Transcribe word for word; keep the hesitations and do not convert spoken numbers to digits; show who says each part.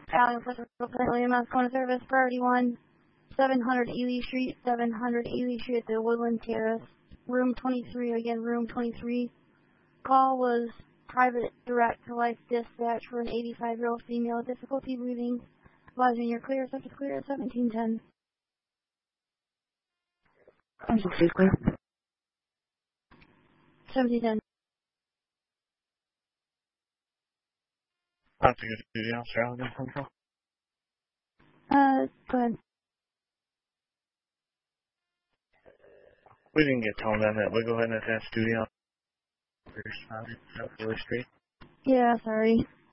Speaker 1: Alex, William Mass Corner Service, Priority one, seven hundred Ely Street, seven hundred Ely Street at the Woodland Terrace, room twenty-three, again, room twenty-three. Call was private direct to life dispatch for an eighty-five-year-old female, difficulty breathing. Advising you're clear, subject clear at seventeen ten.
Speaker 2: Subject clear.
Speaker 1: seventeen ten.
Speaker 3: Have to go to duty, officer Allen, control.
Speaker 1: Uh, go ahead.
Speaker 3: We didn't get told on that. We'll go ahead and attach duty on South Ely Street.
Speaker 1: Yeah, sorry.